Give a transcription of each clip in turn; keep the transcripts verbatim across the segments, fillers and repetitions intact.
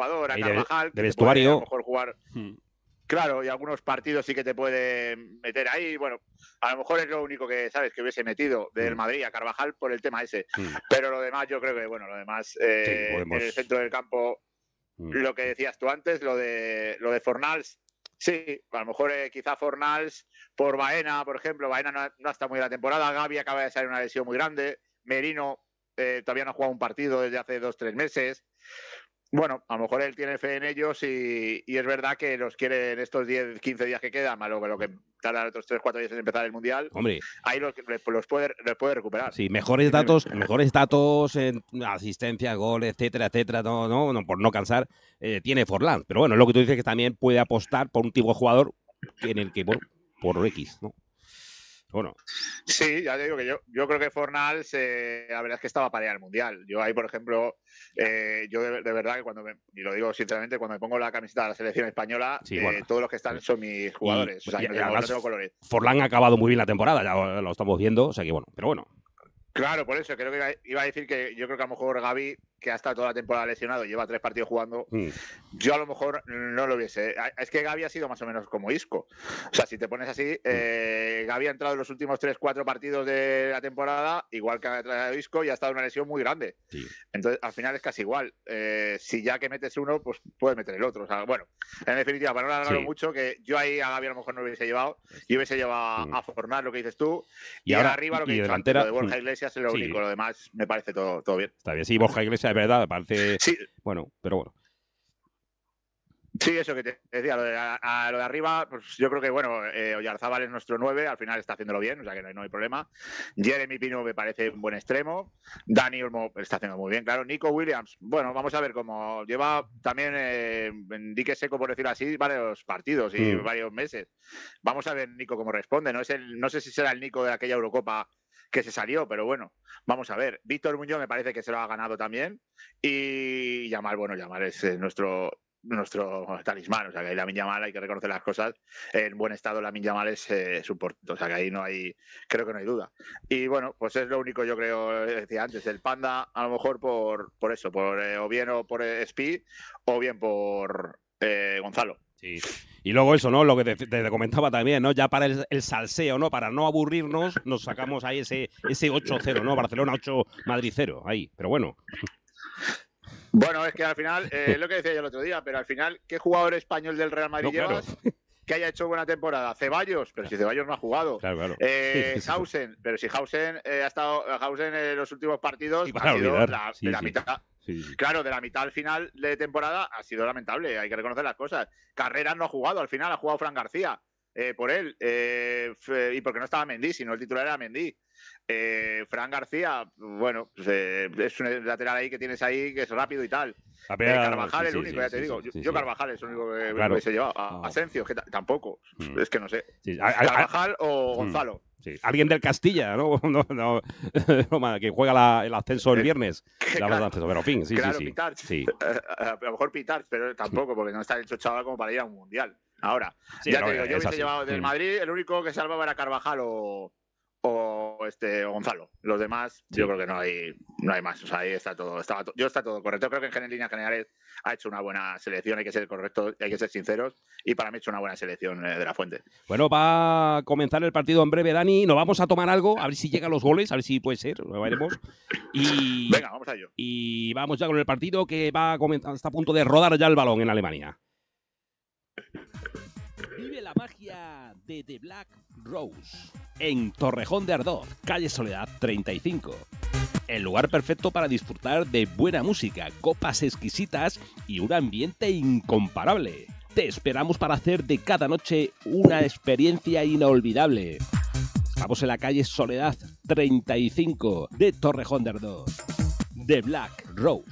jugador, a y Carvajal, de, de que te puede a lo vestuario. mejor jugar. Hmm. Claro, y algunos partidos sí que te puede meter ahí. Bueno, a lo mejor es lo único que, ¿sabes?, que hubiese metido del Mm. Madrid a Carvajal por el tema ese. Mm. Pero lo demás, yo creo que, bueno, lo demás, eh, Sí, podemos... en el centro del campo, mm. lo que decías tú antes, lo de, lo de Fornals, sí, a lo mejor eh, quizá Fornals por Baena, por ejemplo. Baena no, no está muy en la temporada. Gavi acaba de salir una lesión muy grande. Merino eh, todavía no ha jugado un partido desde hace dos, tres meses. Bueno, a lo mejor él tiene fe en ellos y, y es verdad que los quiere en estos diez, quince días que quedan, más lo, lo que tardan otros tres, cuatro días en empezar el Mundial. Hombre, ahí los, los, puede, los puede recuperar. Sí, mejores datos, mejores datos en asistencia, gol, etcétera, etcétera, no, no, no por no cansar, eh, tiene Forlán. Pero bueno, lo que tú dices que también puede apostar por un tipo de jugador que en el que, bueno, por X, ¿no? Bueno. Sí, ya te digo que yo, yo creo que Fornals, eh, la verdad es que estaba para ir al Mundial. Yo ahí, por ejemplo, eh, yo de, de verdad que cuando me, y lo digo sinceramente, cuando me pongo la camiseta de la selección española, Sí, eh, bueno. todos los que están son mis jugadores. Y, o sea, y, no, y tengo, además, no tengo colores. Forlán ha acabado muy bien la temporada, ya lo estamos viendo, o sea que bueno, pero bueno. Claro, por eso creo que iba, iba a decir que yo creo que a lo mejor Gavi, que ha estado toda la temporada lesionado, lleva tres partidos jugando, mm. yo a lo mejor no lo hubiese. Es que Gavi ha sido más o menos como Isco. O sea, si te pones así, eh, Gavi ha entrado en los últimos tres, cuatro partidos de la temporada, igual que ha entrado Isco, y ha estado en una lesión muy grande. Sí. Entonces, al final es casi igual. Eh, si ya que metes uno, pues puedes meter el otro. O sea, bueno, en definitiva, para no alargarlo Sí. mucho, que yo ahí a Gavi a lo mejor no lo hubiese llevado, y hubiese llevado mm. a Fornals, lo que dices tú, y, y ahora arriba lo que y he dicho delantera, antes, lo de Borja Iglesias es lo sí. único, lo demás me parece todo, todo bien. Está bien, sí, Borja Iglesias es verdad, parece, sí. bueno, pero bueno. Sí, eso que te decía, lo de, a, a lo de arriba, pues yo creo que, bueno, eh, Oyarzábal es nuestro nueve, al final está haciéndolo bien, o sea que no hay, no hay problema. Jeremy Pino me parece un buen extremo. Dani Olmo está haciendo muy bien, claro. Nico Williams, bueno, vamos a ver cómo lleva también eh, en dique seco, por decirlo así, varios partidos y mm. varios meses. Vamos a ver Nico cómo responde. No, es el, no sé si será el Nico de aquella Eurocopa que se salió, pero bueno, vamos a ver. Víctor Muñoz me parece que se lo ha ganado también. Y Yamal, bueno, Yamal es eh, nuestro... nuestro talismán, o sea que ahí Lamine Yamal hay que reconocer las cosas, en buen estado Lamine Yamal es eh, su portento, o sea que ahí no hay, creo que no hay duda. Y bueno, pues es lo único, yo creo, decía antes, el Panda a lo mejor por, por eso, por eh, o bien o por Spi o bien por eh, Gonzalo. Sí. Y luego eso, ¿no? Lo que te, te comentaba también, ¿no? Ya para el, el salseo, ¿no? Para no aburrirnos, nos sacamos ahí ese, ese ocho cero, ¿no? Barcelona ocho, Madrid cero, ahí, pero bueno. Bueno, es que al final, eh, lo que decía yo el otro día, pero al final, ¿qué jugador español del Real Madrid no, llevas claro. que haya hecho buena temporada? Ceballos, pero si Ceballos no ha jugado. Claro, claro. Eh, Hausen, pero si Hausen eh, ha estado, Hausen en los últimos partidos sí, para ha sido olvidar. la, sí, de la sí. mitad. Sí, sí. Claro, de la mitad al final de temporada ha sido lamentable, hay que reconocer las cosas. Carreras no ha jugado, al final ha jugado Fran García eh, por él, eh, y porque no estaba Mendy, sino el titular era Mendy. Eh, Fran García, bueno, pues, eh, es un lateral ahí que tienes ahí que es rápido y tal. Pena, eh, Carvajal, sí, el único, sí, ya te sí, digo. Sí, yo, sí, yo Carvajal es el único que claro. hubiese llevado. A no. Asensio, que tampoco. Mm. Es que no sé. Sí. Carvajal o Gonzalo. Sí. Alguien del Castilla, ¿no? no, no, no que juega la, el ascenso el viernes. Eh, la claro, ascenso, pero en fin, sí, claro, sí, sí. Pitarch. sí. A lo mejor Pitarch, pero tampoco, porque no está hecho chaval como para ir a un mundial. Ahora, sí, ya no, te digo, yo hubiese así. llevado del mm. Madrid, el único que salvaba era Carvajal o, o este o Gonzalo. Los demás, Sí. yo creo que no hay no hay más. O sea, ahí está todo, estaba to, yo está todo correcto. Creo que en líneas generales ha hecho una buena selección, hay que ser correctos, hay que ser sinceros, y para mí ha hecho una buena selección eh, de la Fuente. Bueno, va a comenzar el partido en breve, Dani. Nos vamos a tomar algo, a ver si llegan los goles, a ver si puede ser, lo veremos. Y, Venga, vamos a ello. Y vamos ya con el partido que va a comenzar, está a punto de rodar ya el balón en Alemania. Vive la magia de The Black Rose en Torrejón de Ardoz, calle Soledad treinta y cinco. El lugar perfecto para disfrutar de buena música, copas exquisitas y un ambiente incomparable. Te esperamos para hacer de cada noche una experiencia inolvidable. Estamos en la calle Soledad treinta y cinco de Torrejón de Ardoz. The Black Rose.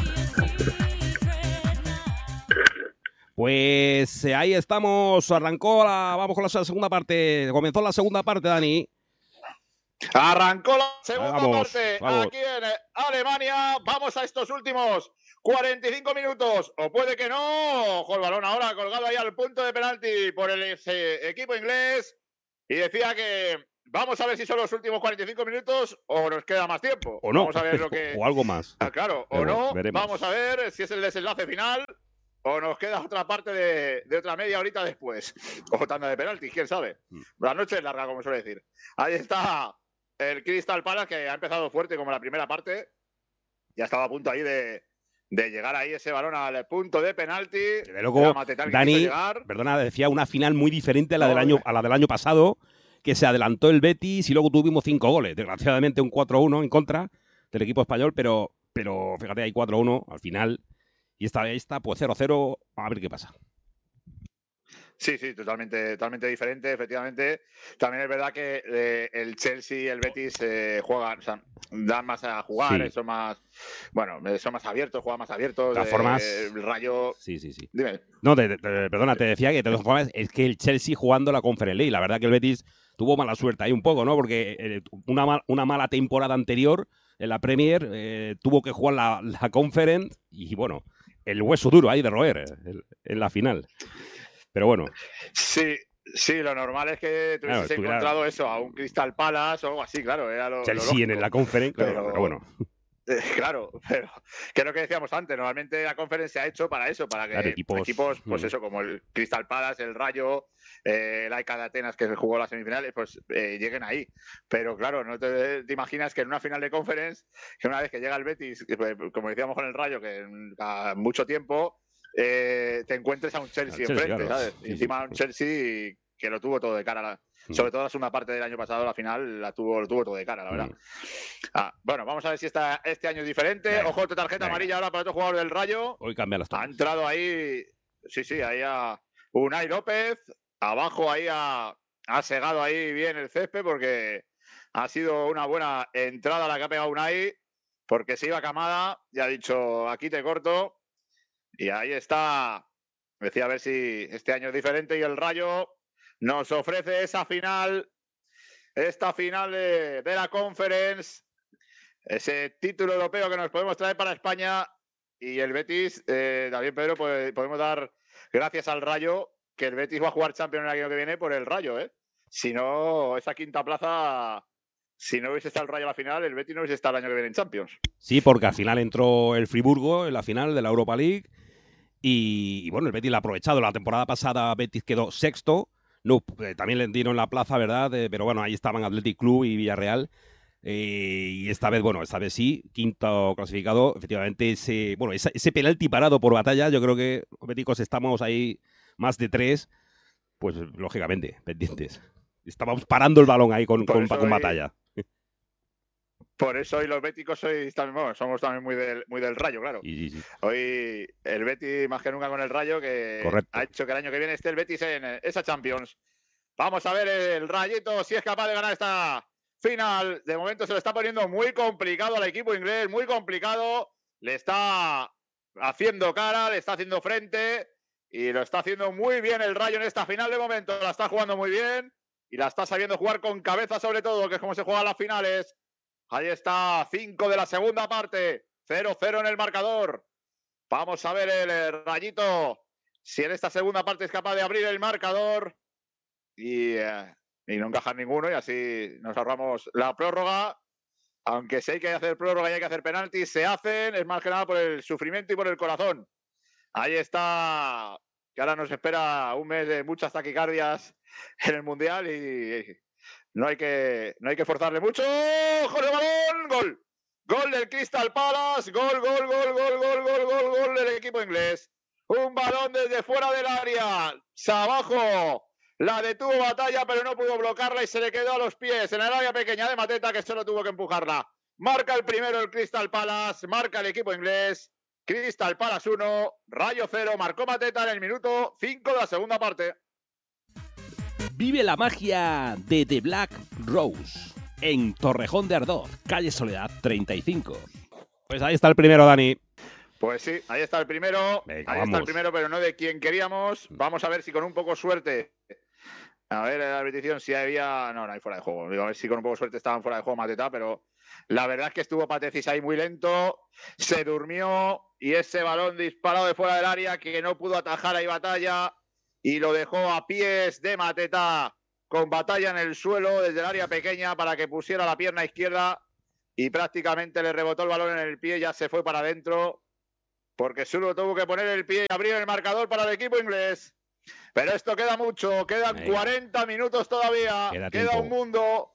Pues eh, ahí estamos, arrancó la, vamos con la segunda parte, comenzó la segunda parte, Dani. Arrancó la segunda vamos, parte vamos. aquí en Alemania, vamos a estos últimos cuarenta y cinco minutos, o puede que no. Ojo el balón ahora colgado ahí al punto de penalti por el ese equipo inglés, y decía que vamos a ver si son los últimos cuarenta y cinco minutos o nos queda más tiempo. O no, vamos a ver lo que... o algo más. Ah, claro, o Veremos, no, veremos. vamos a ver si es el desenlace final. o nos queda otra parte de, de otra media horita después. O tanda de penaltis, quién sabe. Mm. La noche es larga, como suele decir. Ahí está el Crystal Palace, que ha empezado fuerte como la primera parte. Ya estaba a punto ahí de, de llegar ahí ese balón al punto de penalti. Desde luego, Dani, perdona, decía una final muy diferente a la, no, del año, a la del año pasado, que se adelantó el Betis y luego tuvimos cinco goles. Desgraciadamente un cuatro uno en contra del equipo español, pero, pero fíjate, hay cuatro uno al final. Y esta vez está, pues cero cero, a ver qué pasa. Sí, sí, totalmente, totalmente diferente, efectivamente. También es verdad que eh, el Chelsea y el Betis eh, juegan, o sea, dan más a jugar, sí. son más, bueno, son más abiertos, juegan más abiertos. De todas formas, eh, el Rayo. Sí, sí, sí. Dime. No, te, te, perdona, te decía que de todas formas es que el Chelsea jugando la Conference League, la verdad que el Betis tuvo mala suerte ahí un poco, ¿no? Porque eh, una, mal, una mala temporada anterior en la Premier eh, tuvo que jugar la, la Conference y bueno, el hueso duro ahí de roer en, en la final. Pero bueno. Sí, sí, lo normal es que tú hubieses claro, encontrado eso, a un Crystal Palace o algo así, claro. Era lo, Chelsea lo en la Conference, claro, pero, pero bueno. Eh, claro, pero que es lo que decíamos antes, normalmente la Conference se ha hecho para eso, para que claro, equipos, equipos, pues eso, como el Crystal Palace, el Rayo, eh, el A E K de Atenas, que jugó las semifinales, pues eh, lleguen ahí. Pero claro, no te, te imaginas que en una final de Conference, que una vez que llega el Betis, como decíamos con el Rayo, que en a mucho tiempo, eh, te encuentres a un Chelsea, Chelsea enfrente, claro. ¿sabes? Sí, y encima sí. un Chelsea que lo tuvo todo de cara. La, mm. Sobre todo la segunda parte del año pasado, la final, la tuvo, lo tuvo todo de cara, la verdad. Mm. Ah, bueno, vamos a ver si esta, este año es diferente. Venga, Ojo, tarjeta venga. amarilla ahora para otro jugador del Rayo. Hoy cambia las Ha entrado ahí, sí, sí, ahí a Unai López. Abajo ahí ha, ha segado ahí bien el césped porque ha sido una buena entrada la que ha pegado Unai, porque se iba Camada y ha dicho, aquí te corto. Y ahí está. Decía a ver si este año es diferente y el Rayo nos ofrece esa final, esta final de, de la Conference, ese título europeo que nos podemos traer para España. Y el Betis, eh, también Pedro, pues, podemos dar gracias al Rayo, que el Betis va a jugar Champions el año que viene por el Rayo, ¿eh? Si no, esa quinta plaza, si no hubiese estado el Rayo a la final, el Betis no hubiese estado el año que viene en Champions. Sí, porque al final entró el Friburgo en la final de la Europa League. Y, y bueno, el Betis lo ha aprovechado. La temporada pasada Betis quedó sexto. No, eh, también le dieron la plaza, ¿verdad? Eh, pero bueno, ahí estaban Athletic Club y Villarreal. Eh, y esta vez, bueno, esta vez sí, quinto clasificado. Efectivamente, ese, bueno, ese, ese penalti parado por Batalla, yo creo que Beticos estamos ahí más de tres, pues lógicamente, pendientes. Estábamos parando el balón ahí con, con, con Batalla. Por eso hoy los béticos sois también, bueno, somos también muy del, muy del Rayo, claro. Sí, sí, sí. Hoy el Betis más que nunca con el Rayo, que Correcto. ha hecho que el año que viene esté el Betis en esa Champions. Vamos a ver el Rayito si es capaz de ganar esta final. De momento se lo está poniendo muy complicado al equipo inglés, muy complicado. Le está haciendo cara, le está haciendo frente y lo está haciendo muy bien el Rayo en esta final. De momento la está jugando muy bien y la está sabiendo jugar con cabeza sobre todo, que es como se juegan las finales. Ahí está, cinco de la segunda parte, cero cero en el marcador. Vamos a ver el, el Rayito, si en esta segunda parte es capaz de abrir el marcador y, eh, y no encajar ninguno y así nos ahorramos la prórroga. Aunque si hay que hacer prórroga y hay que hacer penaltis, se hacen, es más que nada por el sufrimiento y por el corazón. Ahí está, que ahora nos espera un mes de muchas taquicardias en el Mundial y... No hay que, no hay que forzarle mucho. ¡Jorge balón! ¡Gol! Gol del Crystal Palace. Gol, gol, gol, gol, gol, gol, gol, gol del equipo inglés. Un balón desde fuera del área. Abajo. La detuvo Batalla, pero no pudo bloquearla y se le quedó a los pies en el área pequeña de Mateta, que solo tuvo que empujarla. Marca el primero el Crystal Palace. Marca el equipo inglés. Crystal Palace uno. Rayo cero. Marcó Mateta en el minuto cinco de la segunda parte. Vive la magia de The Black Rose en Torrejón de Ardoz, calle Soledad treinta y cinco. Pues ahí está el primero, Dani. Pues sí, ahí está el primero. Venga, ahí vamos. Está el primero, pero no de quien queríamos. Vamos a ver si con un poco de suerte. A ver, la repetición, si había. No, no hay fuera de juego. Digo, a ver si con un poco de suerte estaban fuera de juego Mateta, pero la verdad es que estuvo Patecis ahí muy lento. Se durmió y ese balón disparado de fuera del área que no pudo atajar ahí Batalla. Y lo dejó a pies de Mateta con Batalla en el suelo desde el área pequeña para que pusiera la pierna izquierda y prácticamente le rebotó el balón en el pie, ya se fue para adentro porque solo tuvo que poner el pie y abrir el marcador para el equipo inglés. Pero esto queda mucho, quedan Venga. cuarenta minutos todavía, queda, queda un mundo.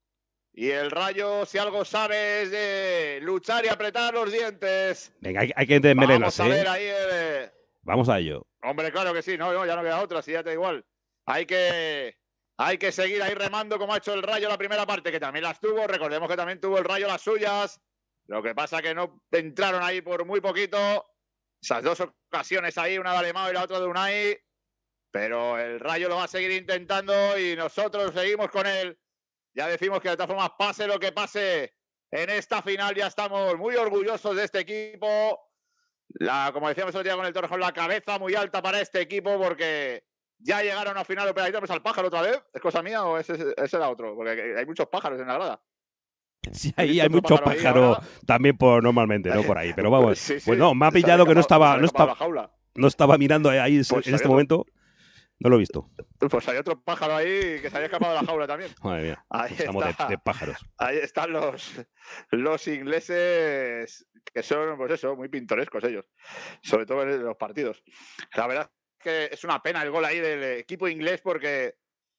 Y el Rayo, si algo sabe, es de luchar y apretar los dientes. Venga, hay, hay que desmelenas, Vamos a ¿eh? ver ahí el... Vamos a ello. Hombre, claro que sí, no, no ya no queda otra, si ya te da igual. Hay que, hay que seguir ahí remando como ha hecho el Rayo la primera parte, que también las tuvo. Recordemos que también tuvo el Rayo las suyas. Lo que pasa que no entraron ahí por muy poquito. Esas dos ocasiones ahí, una de Alemão y la otra de Unai. Pero el Rayo lo va a seguir intentando y nosotros seguimos con él. Ya decimos que de todas formas, pase lo que pase en esta final, ya estamos muy orgullosos de este equipo. La, como decíamos el día con el Torrejón, la cabeza muy alta para este equipo porque ya llegaron a final. Pero ahí tenemos al pájaro otra vez. ¿Es cosa mía o ese, ese era otro? Porque hay muchos pájaros en la grada. Sí, ahí hay muchos pájaros pájaro también por normalmente, ¿no? Por ahí. Pero vamos, sí, sí, pues no, me ha pillado que no estaba, no estaba, no estaba mirando ahí pues en este momento. No lo he visto. Pues hay otro pájaro ahí que se había escapado de la jaula también. Madre mía, ahí estamos está, de, de pájaros. Ahí están los, los ingleses, que son, pues eso, muy pintorescos ellos. Sobre todo en los partidos. La verdad es que es una pena el gol ahí del equipo inglés porque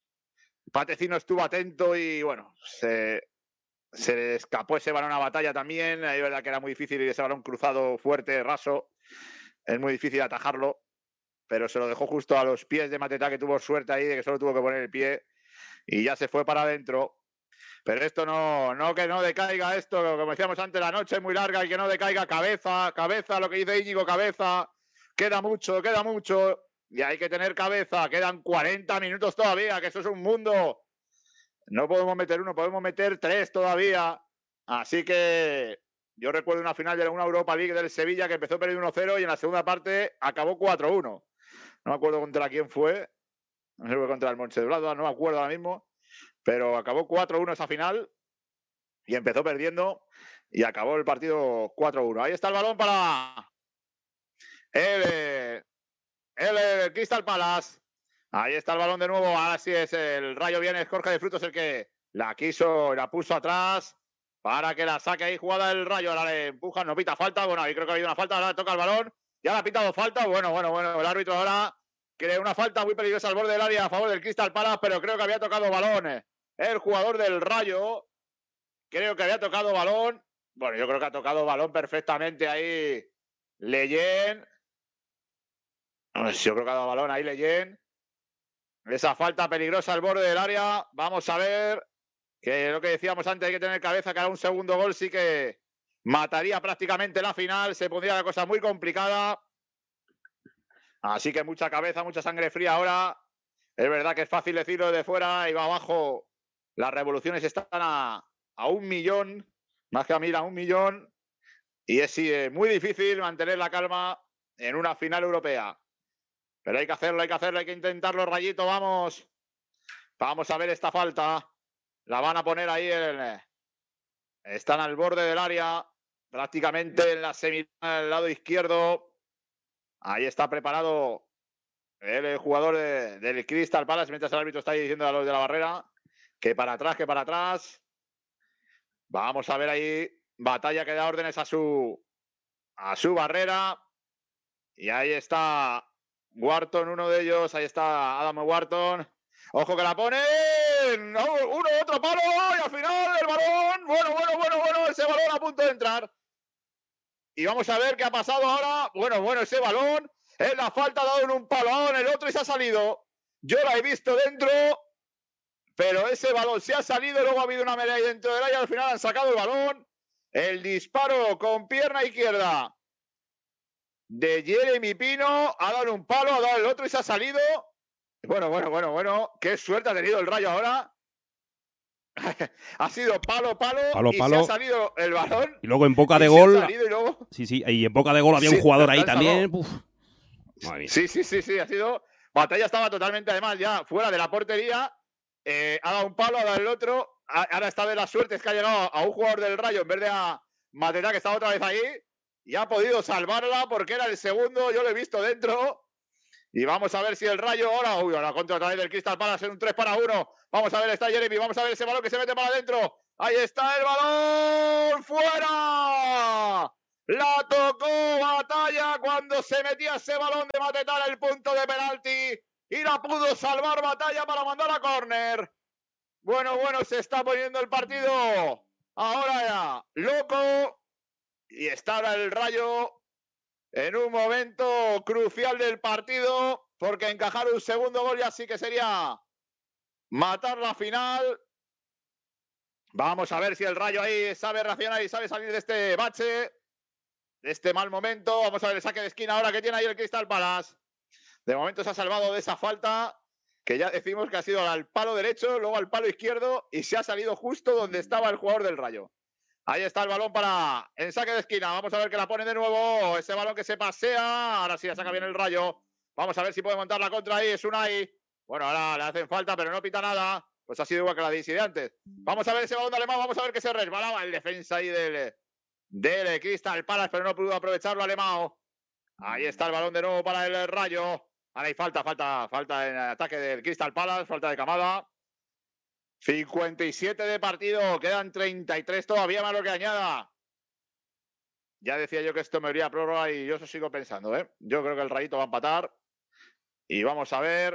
Patecino estuvo atento y, bueno, se, se le escapó ese balón a batalla también. Ahí es verdad que era muy difícil ese balón cruzado fuerte, raso. Es muy difícil atajarlo. Pero se lo dejó justo a los pies de Mateta, que tuvo suerte ahí de que solo tuvo que poner el pie y ya se fue para adentro. Pero esto no, no que no decaiga esto, como decíamos antes, la noche es muy larga y que no decaiga cabeza, cabeza, lo que dice Íñigo, cabeza. Queda mucho, queda mucho y hay que tener cabeza. Quedan cuarenta minutos todavía, que eso es un mundo. No podemos meter uno, podemos meter tres todavía. Así que yo recuerdo una final de una Europa League del Sevilla que empezó perdiendo uno cero y en la segunda parte acabó cuatro uno. No me acuerdo contra quién fue. No sé si fue contra el Mönchengladbach, no me acuerdo ahora mismo. Pero acabó cuatro uno esa final. Y empezó perdiendo. Y acabó el partido cuatro uno. Ahí está el balón para el, el, el Crystal Palace. Ahí está el balón de nuevo. Ahora sí es el Rayo viene. Es Jorge de Frutos el que la quiso, la puso atrás. Para que la saque ahí jugada el Rayo. Ahora le empujan, no pita falta. Bueno, ahí creo que ha habido una falta. Ahora le toca el balón. Ya le ha pitado falta. Bueno, bueno, bueno. El árbitro ahora cree una falta muy peligrosa al borde del área a favor del Crystal Palace, pero creo que había tocado balón. El jugador del Rayo. Creo que había tocado balón. Bueno, yo creo que ha tocado balón perfectamente ahí Leyen. Yo creo que ha dado balón ahí Leyen. Esa falta peligrosa al borde del área. Vamos a ver. Que lo que decíamos antes, hay que tener cabeza, que ahora un segundo gol sí que mataría prácticamente la final. Se pondría la cosa muy complicada. Así que mucha cabeza, mucha sangre fría ahora. Es verdad que es fácil decirlo de fuera y va abajo. Las revoluciones están a, a un millón. Más que a mil, a un millón. Y es sí, muy difícil mantener la calma en una final europea. Pero hay que hacerlo, hay que hacerlo, hay que intentarlo, Rayito, vamos. Vamos a ver esta falta. La van a poner ahí. En, están al borde del área. Prácticamente en la semifinal, al lado izquierdo. Ahí está preparado el jugador de, del Crystal Palace, mientras el árbitro está ahí diciendo a los de la barrera que para atrás, que para atrás. Vamos a ver ahí. Batalla que da órdenes a su, a su barrera. Y ahí está Wharton, uno de ellos. Ahí está Adam Wharton. Ojo que la pone. No, uno, otro palo. Y al final el balón. Bueno, bueno, bueno, bueno. Ese balón a punto de entrar. Y vamos a ver qué ha pasado ahora. Bueno, bueno, ese balón. En la falta ha dado en un palo en el otro y se ha salido. Yo la he visto dentro. Pero ese balón se ha salido. Luego ha habido una melea ahí dentro del área. Al final han sacado el balón. El disparo con pierna izquierda de Jeremy Pino. Ha dado un palo, ha dado el otro y se ha salido. Bueno, bueno, bueno, bueno. Qué suerte ha tenido el Rayo ahora. Ha sido palo, palo, palo y palo. se ha salido el balón. Y luego en boca de gol. Y luego... Sí, sí. Y en boca de gol había sí, un jugador ahí también. Uf. Sí, sí, sí, sí. Ha sido. Batalla estaba totalmente, además, ya fuera de la portería. Eh, ha dado un palo, ha dado el otro. Ahora está de la suerte, es que ha llegado a un jugador del Rayo en vez de a Mateta, que estaba otra vez ahí. Y ha podido salvarla porque era el segundo. Yo lo he visto dentro. Y vamos a ver si el Rayo ahora. Uy, ahora contra otra vez del Crystal Palace en un tres para uno. Vamos a ver, está Jeremy. Vamos a ver ese balón que se mete para adentro. Ahí está el balón. ¡Fuera! La tocó Batalla cuando se metía ese balón de Matetá en el punto de penalti y la pudo salvar Batalla para mandar a córner. Bueno, bueno, se está poniendo el partido. Ahora ya, loco. Y está ahora el Rayo en un momento crucial del partido, porque encajar un segundo gol ya sí que sería matar la final. Vamos a ver si el Rayo ahí sabe reaccionar y sabe salir de este bache, de este mal momento. Vamos a ver el saque de esquina ahora que tiene ahí el Crystal Palace. De momento se ha salvado de esa falta, que ya decimos que ha sido al palo derecho, luego al palo izquierdo, y se ha salido justo donde estaba el jugador del Rayo. Ahí está el balón para el saque de esquina. Vamos a ver que la ponen de nuevo. Ese balón que se pasea. Ahora sí la saca bien el Rayo. Vamos a ver si puede montar la contra ahí. Es Unai. Bueno, ahora le hacen falta, pero no pita nada. Pues ha sido igual que la de Isi de antes. Vamos a ver ese balón de Alemão. Vamos a ver que se resbalaba el defensa ahí del, del Crystal Palace, pero no pudo aprovecharlo Alemão. Ahí está el balón de nuevo para el Rayo. Ahora hay falta, falta, falta en ataque del Crystal Palace. Falta de Kamada. cincuenta y siete de partido, quedan treinta y tres todavía más lo que añada. Ya decía yo que esto me iría a prórroga y yo eso sigo pensando, ¿eh? Yo creo que el Rayito va a empatar. Y vamos a ver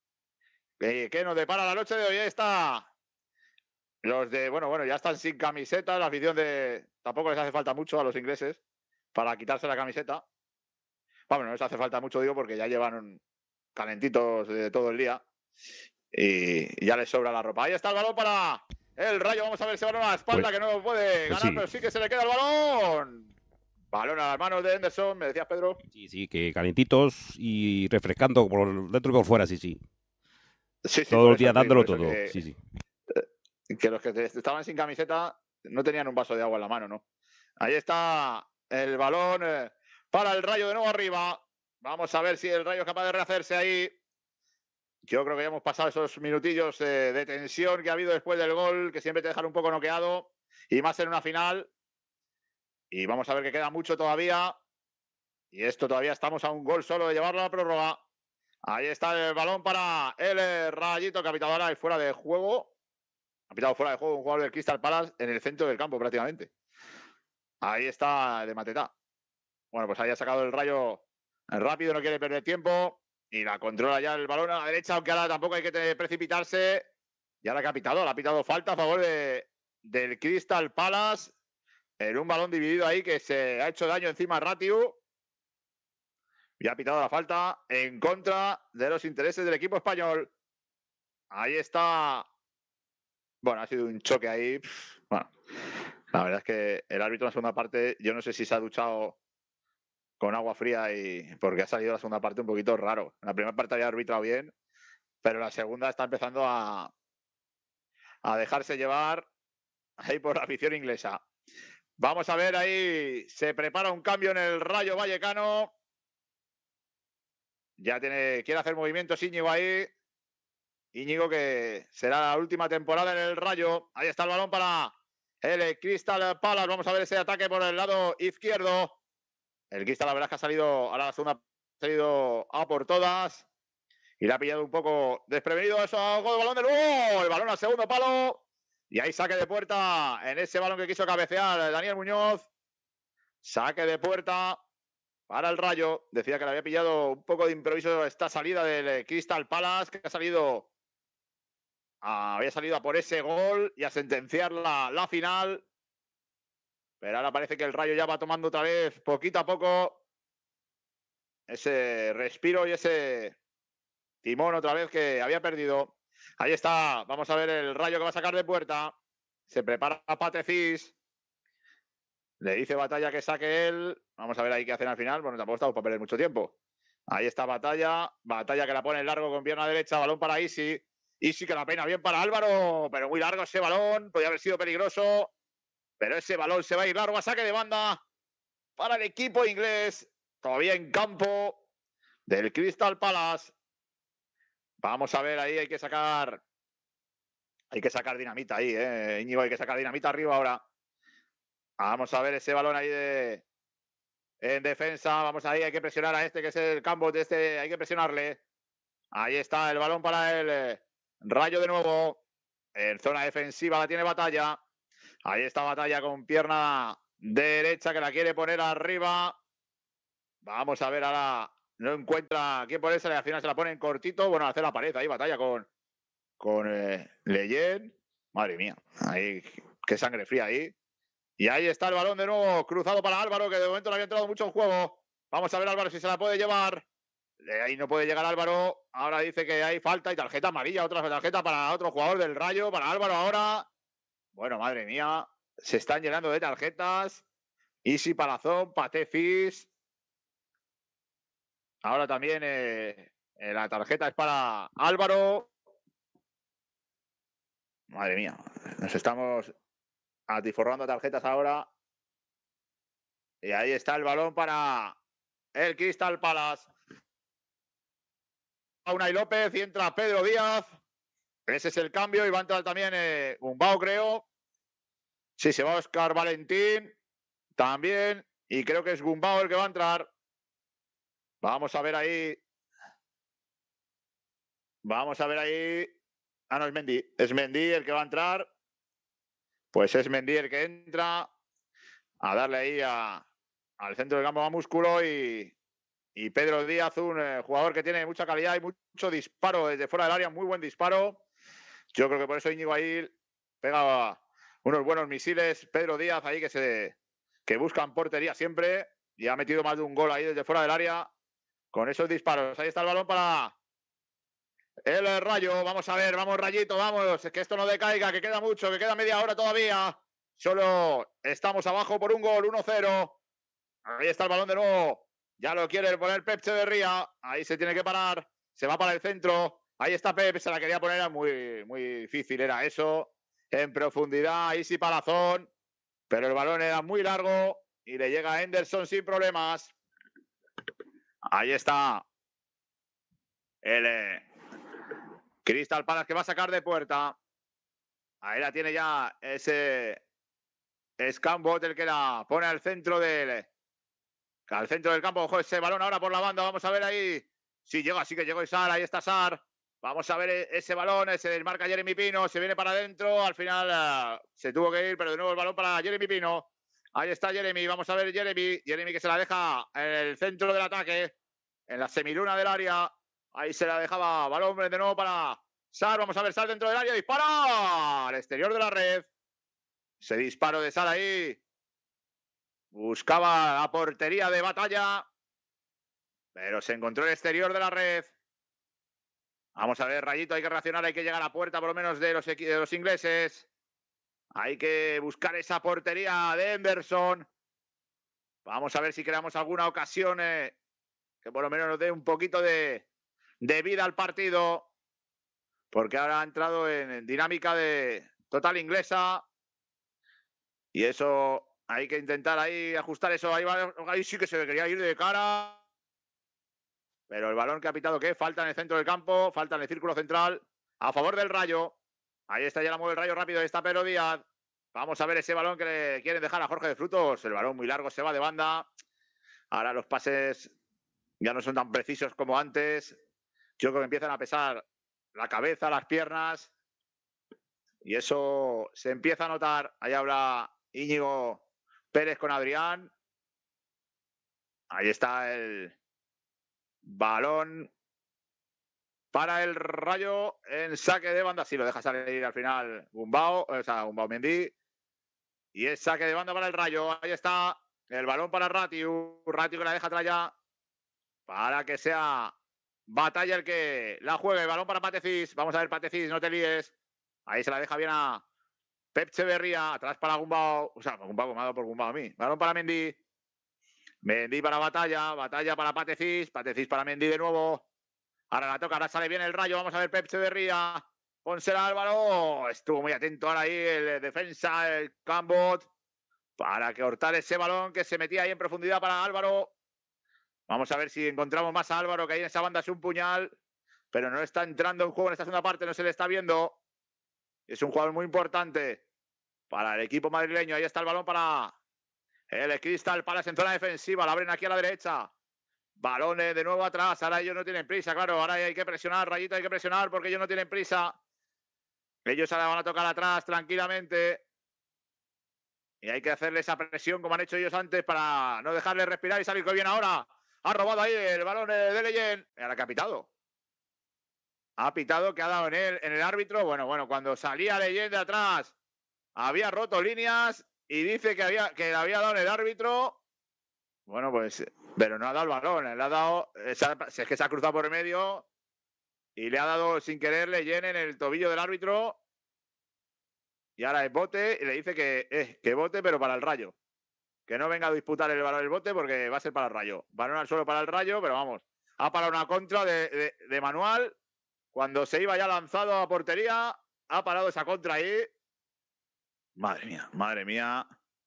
eh, qué nos depara la noche de hoy. Ahí está. Los de, bueno, bueno, ya están sin camiseta. La afición de. Tampoco les hace falta mucho a los ingleses para quitarse la camiseta. Bueno, no les hace falta mucho, digo, porque ya llevan calentitos de todo el día. Y ya les sobra la ropa. Ahí está el balón para el Rayo. Vamos a ver ese balón a la espalda, pues, que no puede pues ganar, sí. pero sí que se le queda el balón. Balón a las manos de Henderson, me decías, Pedro. Sí, sí, que calentitos y refrescando por dentro y por fuera, sí, sí. Sí, sí, todos los días eso, dándolo sí, todo, que, sí, sí. Que los que estaban sin camiseta no tenían un vaso de agua en la mano, ¿no? Ahí está el balón eh, para el Rayo de nuevo arriba. Vamos a ver si el Rayo es capaz de rehacerse ahí. Yo creo que ya hemos pasado esos minutillos eh, de tensión que ha habido después del gol, que siempre te dejan un poco noqueado, y más en una final. Y vamos a ver que queda mucho todavía. Y esto todavía estamos a un gol solo de llevarlo a la prórroga. Ahí está el balón para el Rayito, que ha pitado ahora fuera de juego. Ha pitado fuera de juego un jugador del Crystal Palace en el centro del campo prácticamente. Ahí está de Matetá. Bueno, pues ahí ha sacado el Rayo rápido, no quiere perder tiempo. Y la controla ya el balón a la derecha, aunque ahora tampoco hay que precipitarse. Y ahora que ha pitado, le ha pitado falta a favor de, del Crystal Palace. En un balón dividido ahí que se ha hecho daño encima a Ratiu. Y ha pitado la falta en contra de los intereses del equipo español. Ahí está. Bueno, ha sido un choque ahí. Bueno, la verdad es que el árbitro en la segunda parte, yo no sé si se ha duchado con agua fría y porque ha salido la segunda parte un poquito raro. En la primera parte había arbitrado bien, pero la segunda está empezando a, a dejarse llevar ahí por la afición inglesa. Vamos a ver ahí, se prepara un cambio en el Rayo Vallecano. Ya tiene, quiere hacer movimientos Íñigo ahí. Íñigo, que será la última temporada en el Rayo. Ahí está el balón para el Crystal Palace. Vamos a ver ese ataque por el lado izquierdo. El Crystal, la verdad es que ha salido, ahora la segunda ha salido a por todas. Y le ha pillado un poco desprevenido eso. Gol, balón del gol. El balón al segundo palo. Y ahí saque de puerta en ese balón que quiso cabecear Daniel Muñoz. Saque de puerta para el Rayo. Decía que le había pillado un poco de improviso esta salida del Crystal Palace, que ha salido, había salido a por ese gol y a sentenciar la, la final. Pero ahora parece que el Rayo ya va tomando otra vez, poquito a poco, ese respiro y ese timón otra vez que había perdido. Ahí está, vamos a ver el Rayo que va a sacar de puerta. Se prepara Patecis. Le dice Batalla que saque él. Vamos a ver ahí qué hacen al final. Bueno, tampoco estamos para perder mucho tiempo. Ahí está Batalla. Batalla que la pone en largo con pierna derecha. Balón para Isi. Isi que la pena bien para Álvaro. Pero muy largo ese balón. Podría haber sido peligroso. Pero ese balón se va a ir largo a saque de banda para el equipo inglés. Todavía en campo del Crystal Palace. Vamos a ver ahí. Hay que sacar. Hay que sacar dinamita ahí, eh. Íñigo, hay que sacar dinamita arriba ahora. Vamos a ver ese balón ahí de en defensa. Vamos ahí, hay que presionar a este que es el campo de este. Hay que presionarle. Ahí está el balón para el eh, Rayo de nuevo. En zona defensiva la tiene Batalla. Ahí está Batalla con pierna derecha que la quiere poner arriba. Vamos a ver ahora. No encuentra a quién ponerse, al final se la pone en cortito. Bueno, hace la pared ahí, batalla con, con eh, Leyen. Madre mía, ahí, qué sangre fría ahí. Y ahí está el balón de nuevo, cruzado para Álvaro, que de momento no había entrado mucho en juego. Vamos a ver Álvaro si se la puede llevar. De ahí no puede llegar Álvaro. Ahora dice que hay falta y tarjeta amarilla, otra tarjeta para otro jugador del Rayo, para Álvaro ahora. Bueno, madre mía, se están llenando de tarjetas. Isi Palazón, Patefis. Ahora también eh, eh, la tarjeta es para Álvaro. Madre mía, nos estamos atiforrando tarjetas ahora. Y ahí está el balón para el Crystal Palace. Unai López y entra Pedro Díaz. Ese es el cambio y va a entrar también eh, Gumbao, creo. Sí, se va Oscar Valentín también. Y creo que es Gumbao el que va a entrar. Vamos a ver ahí. Vamos a ver ahí. Ah, no, es Mendy. Es Mendy el que va a entrar. Pues es Mendy el que entra a darle ahí a, al centro del campo a músculo y, y Pedro Díaz, un eh, jugador que tiene mucha calidad y mucho disparo desde fuera del área, muy buen disparo. Yo creo que por eso Íñigo ahí pega unos buenos misiles. Pedro Díaz ahí que se que buscan portería siempre y ha metido más de un gol ahí desde fuera del área con esos disparos. Ahí está el balón para el Rayo. Vamos a ver, vamos Rayito, vamos, que esto no decaiga, que queda mucho, que queda media hora todavía. Solo estamos abajo por un gol, uno cero. Ahí está el balón de nuevo. Ya lo quiere poner Pep Echeverría. Ahí se tiene que parar. Se va para el centro. Ahí está Pep. Se la quería poner. Muy, muy difícil era eso. En profundidad. Ahí sí Palazón. Pero el balón era muy largo. Y le llega a Henderson sin problemas. Ahí está. El eh, Crystal Palace que va a sacar de puerta. Ahí la tiene ya ese Scambot, el que la pone al centro del... Al centro del campo, ojo, ese balón ahora por la banda, vamos a ver ahí. Sí, llega, sí que llegó Sar, ahí está Sar. Vamos a ver ese balón, ese desmarca Jeremy Pino, se viene para adentro, al final uh, se tuvo que ir, pero de nuevo el balón para Jeremy Pino. Ahí está Jeremy, vamos a ver Jeremy, Jeremy que se la deja en el centro del ataque, en la semiluna del área. Ahí se la dejaba, balón de nuevo para Sar, vamos a ver Sar dentro del área, dispara al exterior de la red. Ese disparo de Sar ahí. Buscaba la portería de Batalla, pero se encontró el exterior de la red. Vamos a ver, Rayito, hay que reaccionar, hay que llegar a la puerta por lo menos de los, de los ingleses. Hay que buscar esa portería de Henderson. Vamos a ver si creamos alguna ocasión eh, que por lo menos nos dé un poquito de, de vida al partido. Porque ahora ha entrado en, en dinámica de total inglesa. Y eso hay que intentar ahí ajustar eso. Ahí, va, ahí sí que se quería ir de cara. Pero el balón que ha pitado, ¿qué? Falta en el centro del campo, falta en el círculo central, a favor del Rayo. Ahí está, ya la mueve el Rayo rápido, ahí está Pedro Díaz. Vamos a ver ese balón que le quieren dejar a Jorge de Frutos. El balón muy largo, se va de banda. Ahora los pases ya no son tan precisos como antes. Yo creo que empiezan a pesar la cabeza, las piernas. Y eso se empieza a notar. Ahí habla Íñigo Pérez con Adrián. Ahí está el balón para el Rayo en saque de banda. Sí, lo deja salir al final Gumbao, o sea, Gumbao Mendy. Y es saque de banda para el Rayo. Ahí está el balón para Ratiu. Ratiu que la deja atrás ya para que sea Batalla el que la juegue. El balón para Patefis. Vamos a ver, Patefis, no te líes. Ahí se la deja bien a Pep Echeverría. Atrás para Gumbao. O sea, Gumbao, me ha dado por Gumbao a mí. Balón para Mendy. Mendy para Batalla. Batalla para Patefis. Patefis para Mendy de nuevo. Ahora la toca, ahora sale bien el Rayo. Vamos a ver Pep Echeverría. Pónsela Álvaro. Estuvo muy atento ahora ahí el defensa, el Cambot, para que cortar ese balón que se metía ahí en profundidad para Álvaro. Vamos a ver si encontramos más a Álvaro, que ahí en esa banda es un puñal, pero no está entrando en juego en esta segunda parte, no se le está viendo. Es un jugador muy importante para el equipo madrileño. Ahí está el balón para el Crystal Palace en zona defensiva. La abren aquí a la derecha. Balones de nuevo atrás. Ahora ellos no tienen prisa, claro. Ahora hay que presionar, Rayito, hay que presionar porque ellos no tienen prisa. Ellos ahora van a tocar atrás tranquilamente. Y hay que hacerle esa presión como han hecho ellos antes para no dejarle respirar y salir con bien ahora. Ha robado ahí el balón de Leyen. Y ahora que ha pitado. Ha pitado que ha dado en él, en el árbitro. Bueno, bueno, cuando salía Leyen de atrás, había roto líneas y dice que había que le había dado en el árbitro. Bueno, pues, pero no ha dado el balón. Le ha dado, si es que se ha cruzado por el medio y le ha dado sin querer Leyen en el tobillo del árbitro. Y ahora es bote y le dice que, eh, que bote, pero para el Rayo. Que no venga a disputar el balón del bote porque va a ser para el Rayo. Balón al suelo para el Rayo, pero vamos. Ha parado una contra de, de, de Manual. Cuando se iba ya lanzado a portería, ha parado esa contra ahí. Madre mía, madre mía.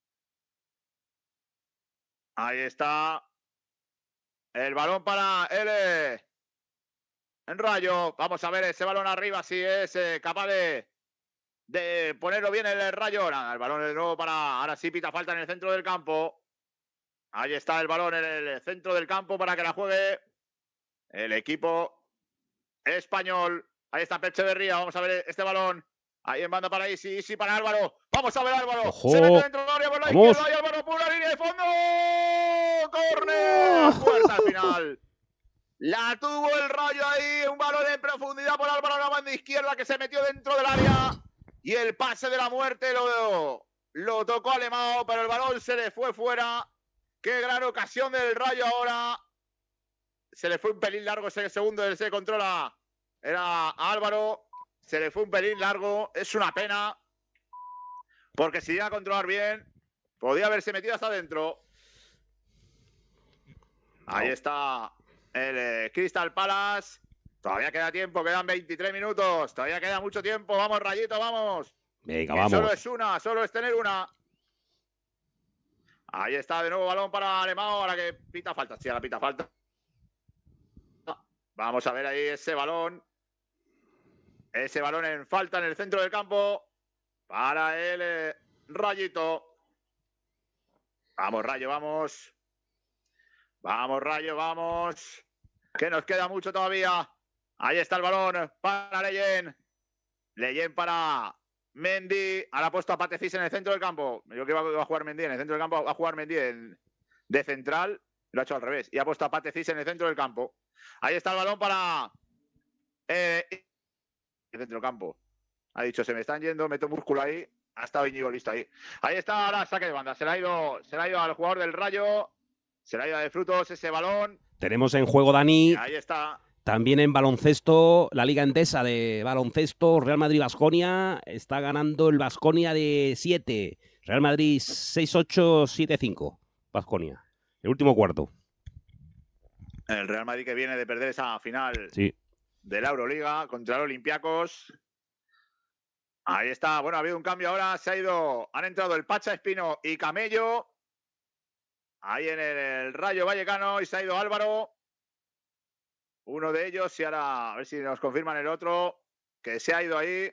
Ahí está. El balón para L. En Rayo. Vamos a ver ese balón arriba si es eh, capaz de, de ponerlo bien el Rayo. Nada, el balón de nuevo para... Ahora sí pita falta en el centro del campo. Ahí está el balón en el centro del campo para que la juegue el equipo español. Ahí está Echeverría. Vamos a ver este balón. Ahí en banda para Isi. Isi para Álvaro. Vamos a ver Álvaro. ¡Ojo! Se mete dentro del área por la ¡Vamos! izquierda. Y Álvaro por la línea de fondo. ¡Córner! Fuerza al final. La tuvo el Rayo ahí. Un balón en profundidad por Álvaro, la banda izquierda que se metió dentro del área. Y el pase de la muerte lo, lo tocó Alemão, pero el balón se le fue fuera. Qué gran ocasión del Rayo ahora. Se le fue un pelín largo ese segundo, él se controla. Era Álvaro. Se le fue un pelín largo. Es una pena. Porque si iba a controlar bien, podía haberse metido hasta adentro. Ahí está el eh, Crystal Palace. Todavía queda tiempo, quedan veintitrés minutos. Todavía queda mucho tiempo. Vamos, Rayito, vamos. Venga, que vamos. Solo es una, solo es tener una. Ahí está de nuevo balón para Alemão. Ahora que pita falta. Sí, ahora pita falta. Vamos a ver ahí ese balón. Ese balón en falta en el centro del campo. Para el eh, Rayito. Vamos, Rayo, vamos. Vamos, Rayo, vamos. Que nos queda mucho todavía. Ahí está el balón para Leyen. Leyen para Mendy. Ahora ha puesto a Patefis en el centro del campo. Yo creo que va a jugar Mendy en el centro del campo. Va a jugar Mendy en, de central. Lo ha hecho al revés. Y ha puesto a Patefis en el centro del campo. Ahí está el balón para eh, el centro del campo. Ha dicho, se me están yendo, meto músculo ahí. Ha estado Íñigo listo ahí. Ahí está ahora saque de banda. Se le ha ido, se le ha ido al jugador del Rayo. Se le ha ido de frutos ese balón. Tenemos en juego, Dani. Y ahí está. También en baloncesto, la Liga Endesa de baloncesto, Real Madrid-Baskonia. Está ganando el Baskonia de siete. Real Madrid seis ocho, siete cinco. Baskonia. El último cuarto. El Real Madrid que viene de perder esa final sí. de la Euroliga contra los Olympiacos. Ahí está. Bueno, ha habido un cambio ahora. Se ha ido, han entrado el Pacha Espino y Camello. Ahí en el Rayo Vallecano y se ha ido Álvaro. Uno de ellos y ahora a ver si nos confirman el otro que se ha ido ahí.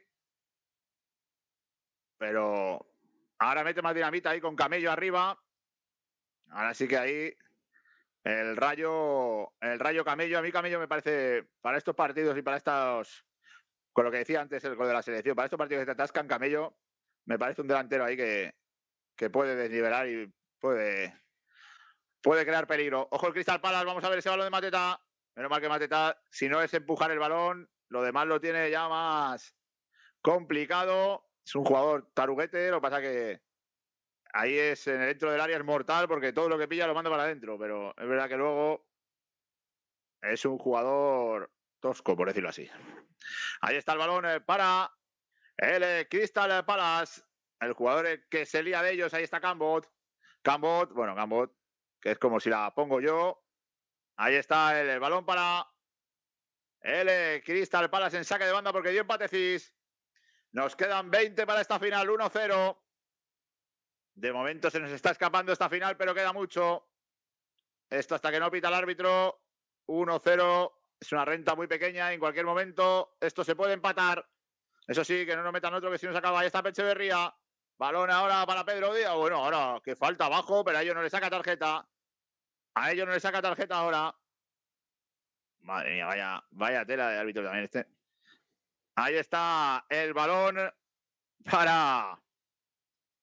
Pero ahora mete más dinamita ahí con Camello arriba. Ahora sí que ahí el Rayo, el Rayo Camello. A mí Camello me parece para estos partidos y para estos, con lo que decía antes el gol de la selección, para estos partidos que te atascan, Camello me parece un delantero ahí que, que puede desnivelar y puede, puede crear peligro. Ojo el Crystal Palace, vamos a ver ese balón de Mateta. Menos mal que Mateta, si no es empujar el balón, lo demás lo tiene ya más complicado. Es un jugador taruguete, lo que pasa que ahí es en el dentro del área es mortal porque todo lo que pilla lo manda para adentro, pero es verdad que luego es un jugador tosco, por decirlo así. Ahí está el balón para el Crystal Palace, el jugador que se lía de ellos. Ahí está Cambot. Cambot, bueno, Cambot, que es como si la pongo yo. Ahí está el, el balón para el Crystal Palace en saque de banda porque dio empatecís. Nos quedan veinte para esta final, uno cero. De momento se nos está escapando esta final, pero queda mucho. Esto hasta que no pita el árbitro. uno cero. Es una renta muy pequeña. En cualquier momento esto se puede empatar. Eso sí, que no nos metan otro que si nos acaba. Ahí está Echeverría. Balón ahora para Pedro Díaz. Bueno, ahora que falta abajo, pero a ellos no le saca tarjeta. A ellos no le saca tarjeta ahora. Madre mía, vaya, vaya tela de árbitro también este. Ahí está el balón para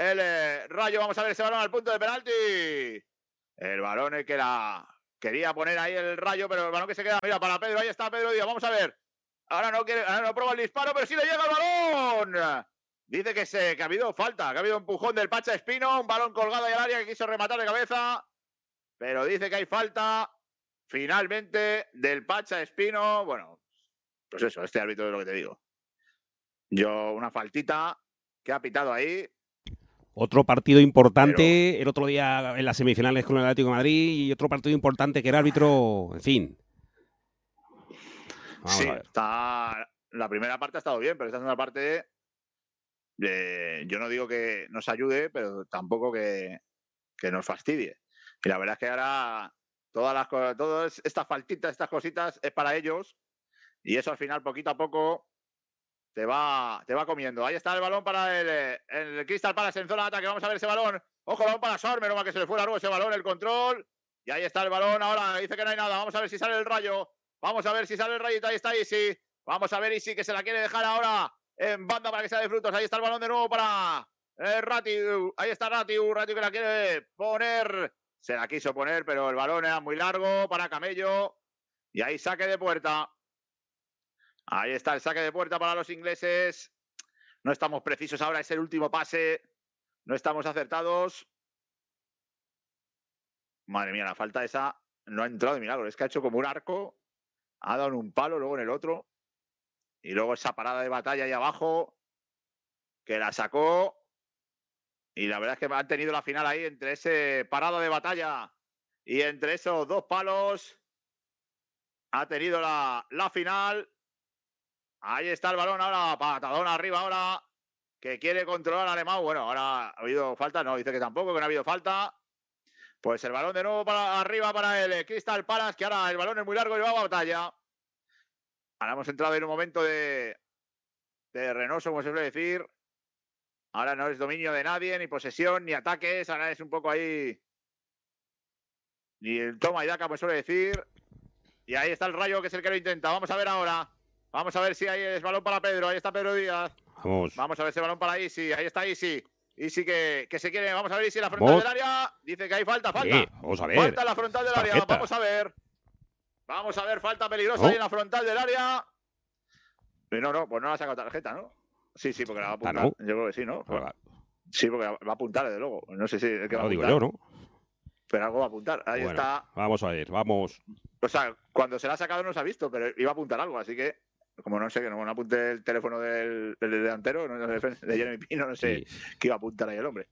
el eh, Rayo. Vamos a ver ese balón al punto de penalti. El balón el que la quería poner ahí el Rayo, pero el balón que se queda, mira, para Pedro. Ahí está Pedro Díaz. Vamos a ver. Ahora no quiere, ahora no prueba el disparo, pero sí le llega el balón. Dice que, se, que ha habido falta, que ha habido empujón del Pacha Espino, un balón colgado ahí al área que quiso rematar de cabeza, pero dice que hay falta, finalmente, del Pacha Espino. Bueno, pues eso, este árbitro es lo que te digo. Yo, una faltita que ha pitado ahí. Otro partido importante, pero el otro día en las semifinales con el Atlético de Madrid, y otro partido importante que era árbitro, en fin. Vamos sí, a ver. Está, la primera parte ha estado bien, pero esta segunda parte... Eh, yo no digo que nos ayude, pero tampoco que, que nos fastidie. Y la verdad es que ahora todas las cosas, todas estas faltitas, estas cositas es para ellos, y eso al final poquito a poco te va, te va comiendo. Ahí está el balón para el, el Crystal Palace en zona de ataque. Vamos a ver ese balón. Ojo, el balón para Sormer, no va que se le fue largo ese balón, el control. Y ahí está el balón. Ahora dice que no hay nada. Vamos a ver si sale el Rayo. Vamos a ver si sale el Rayito. Ahí está Isi. Vamos a ver Isi que se la quiere dejar ahora en banda para que sea de frutos. Ahí está el balón de nuevo para eh, Ratiu. Ahí está Ratiu. Ratiu que la quiere poner. Se la quiso poner, pero el balón era muy largo para Camello. Y ahí saque de puerta. Ahí está el saque de puerta para los ingleses. No estamos precisos ahora. Es el último pase. No estamos acertados. Madre mía, la falta esa no ha entrado de milagro. Es que ha hecho como un arco. Ha dado en un palo, luego en el otro. Y luego esa parada de batalla ahí abajo, que la sacó. Y la verdad es que han tenido la final ahí entre ese parada de batalla y entre esos dos palos. Ha tenido la, la final. Ahí está el balón ahora, patadón arriba ahora, que quiere controlar al alemán. Bueno, ahora ha habido falta, no, dice que tampoco, que no ha habido falta. Pues el balón de nuevo para arriba para el Crystal Palace, que ahora el balón es muy largo y va a batalla. Ahora hemos entrado en un momento de, de renoso, como se suele decir. Ahora no es dominio de nadie, ni posesión, ni ataques. Ahora es un poco ahí. Ni el toma y daca, como se suele decir. Y ahí está el Rayo, que es el que lo intenta. Vamos a ver ahora. Vamos a ver si hay el balón para Pedro. Ahí está Pedro Díaz. Vamos. Vamos a ver ese balón para Isi. Ahí está Isi. Isi que, que se quiere. Vamos a ver Isi en la frontal ¿Vos? del área. Dice que hay falta, falta. Sí, vamos a ver. Falta en la frontal del área. Tarjeta. Vamos a ver. Vamos a ver, falta peligrosa ¿No? ahí en la frontal del área. No, no, pues no la ha sacado tarjeta, ¿no? Sí, sí, porque la va a apuntar. ¿no? Yo creo que sí, ¿no? Ah, sí, porque va a apuntar, desde luego. No sé si es que va a lo apuntar. digo yo, ¿no? Pero algo va a apuntar. Ahí bueno, está. Vamos a ver, vamos. O sea, cuando se la ha sacado no se ha visto, pero iba a apuntar algo, así que, como no sé, que no, no apunte el teléfono del, del delantero, no, de, de Jeremy Pino, no sé sí. qué iba a apuntar ahí el hombre.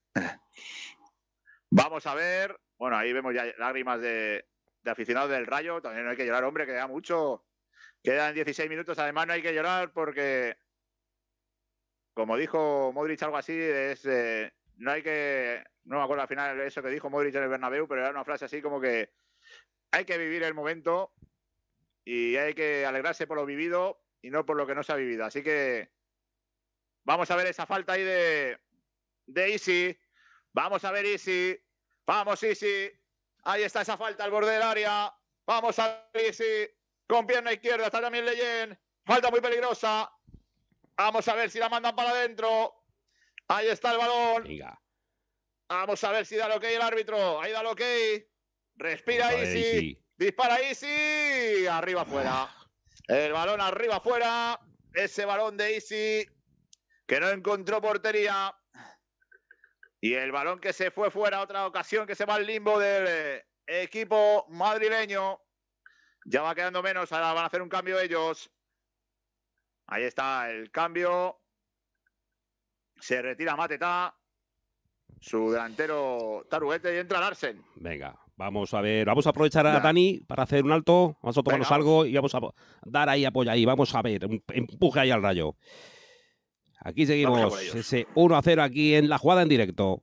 Vamos a ver. Bueno, ahí vemos ya lágrimas de, de aficionados del Rayo. También no hay que llorar, hombre, queda mucho. Quedan dieciséis minutos, además no hay que llorar porque, como dijo Modric, algo así, es eh, no hay que, no me acuerdo al final eso que dijo Modric en el Bernabéu, pero era una frase así como que hay que vivir el momento y hay que alegrarse por lo vivido y no por lo que no se ha vivido. Así que vamos a ver esa falta ahí de, de Isi. Vamos a ver Isi. Vamos Isi. Ahí está esa falta al borde del área. Vamos a ver Isi. Con pierna izquierda está también Leyen. Falta muy peligrosa. Vamos a ver si la mandan para adentro. Ahí está el balón. Venga. Vamos a ver si da lo que el árbitro. Ahí da lo que. Respira Isi. Easy. Dispara Isi. Arriba afuera. El balón arriba afuera. Ese balón de Isi que no encontró portería. Y el balón que se fue fuera. Otra ocasión que se va al limbo del equipo madrileño. Ya va quedando menos, ahora van a hacer un cambio ellos. Ahí está el cambio. Se retira Mateta, su delantero Taruguete, y entra Larsen. Venga, vamos a ver, vamos a aprovechar a ya. Dani para hacer un alto. Vamos a tomarnos Venga, algo y vamos a dar ahí apoyo ahí. Vamos a ver, un empuje ahí al Rayo. Aquí seguimos, ese uno a cero aquí en la jugada en directo.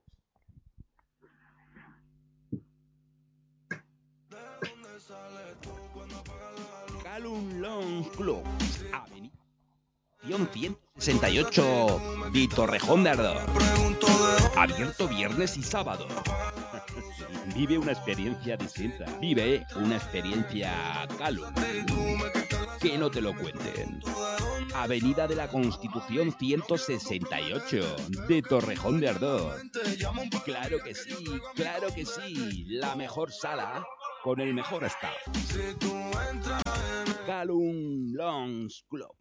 Calum Long Club, Avenida ciento sesenta y ocho de Torrejón de Ardor. Abierto viernes y sábado. Vive una experiencia distinta. Vive una experiencia Calum. Que no te lo cuenten. Avenida de la Constitución ciento sesenta y ocho de Torrejón de Ardoz. Claro que sí, claro que sí. La mejor sala con el mejor staff. Calum Lounge Club.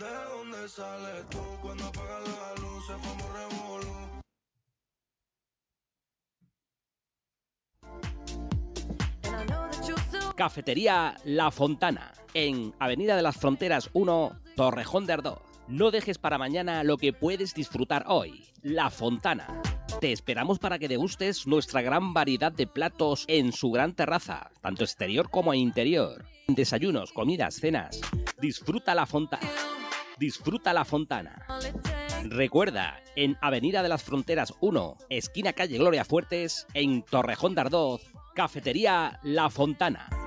Cafetería La Fontana, en Avenida de las Fronteras uno, Torrejón de Ardoz. No dejes para mañana lo que puedes disfrutar hoy. La Fontana. Te esperamos para que degustes nuestra gran variedad de platos en su gran terraza, tanto exterior como interior. Desayunos, comidas, cenas. Disfruta La Fontana. Disfruta La Fontana. Recuerda, en Avenida de las Fronteras uno, esquina calle Gloria Fuertes, en Torrejón de Ardoz, Cafetería La Fontana.